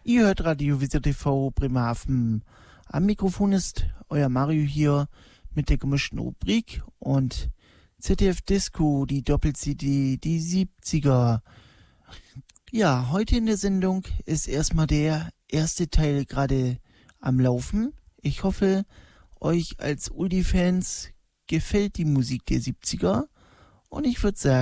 Ihr hört Radio Visier TV Bremerhaven. Am Mikrofon ist euer Mario hier mit der gemischten Rubrik und ZDF Disco, die Doppel-CD, die 70er. Ja, heute in der Sendung ist erstmal der erste Teil gerade am Laufen. Ich hoffe, euch als Oldie-Fans gefällt die Musik der 70er und ich würde sagen,